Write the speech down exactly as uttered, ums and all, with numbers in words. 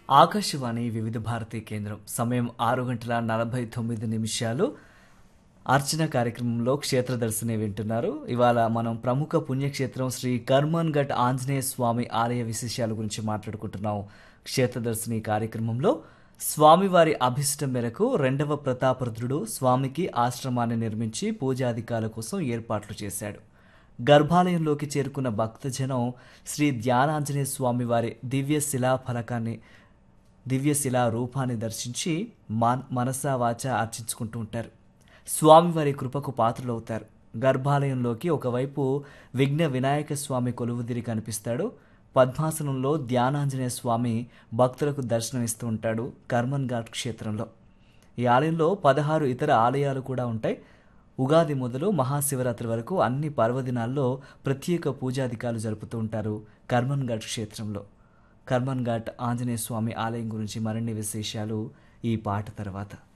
ఆకాశవాణి వివిధ భారతి కేంద్రం సమయం ఆరు గంటల నలభై తొమ్మిది నిమిషాలు. అర్చన కార్యక్రమంలో క్షేత్రదర్శిని వింటున్నారు. ఇవాళ మనం ప్రముఖ పుణ్యక్షేత్రం శ్రీ కర్మన్ ఘట్ ఆంజనేయ స్వామి ఆలయ విశేషాల గురించి మాట్లాడుకుంటున్నాం. క్షేత్రదర్శిని కార్యక్రమంలో స్వామివారి అభిష్టం మేరకు రెండవ ప్రతాపరుద్రుడు స్వామికి ఆశ్రమాన్ని నిర్మించి పూజాధికాల కోసం ఏర్పాట్లు చేశాడు. గర్భాలయంలోకి చేరుకున్న భక్తజనం శ్రీ ధ్యానాంజనేయ స్వామి వారి దివ్య శిలా ఫలకాన్ని దివ్య శిలా రూపాన్ని దర్శించి మాన్ మనసా వాచ అర్చించుకుంటూ ఉంటారు. స్వామివారి కృపకు పాత్రులవుతారు. గర్భాలయంలోకి ఒకవైపు విఘ్న వినాయక స్వామి కొలువుదిరి కనిపిస్తాడు. పద్మాసనంలో ధ్యానాంజనేయ స్వామి భక్తులకు దర్శనమిస్తూ ఉంటాడు కర్మన్ ఘాట్ క్షేత్రంలో. ఈ ఆలయంలో పదహారు ఇతర ఆలయాలు కూడా ఉంటాయి. ఉగాది మొదలు మహాశివరాత్రి వరకు అన్ని పర్వదినాల్లో ప్రత్యేక పూజాధికాలు జరుపుతూ ఉంటారు కర్మన్ ఘాట్ క్షేత్రంలో. కర్మన్ ఘాట్ ఆంజనేయ స్వామి ఆలయం గురించి మరిన్ని విశేషాలు ఈ పాట తర్వాత.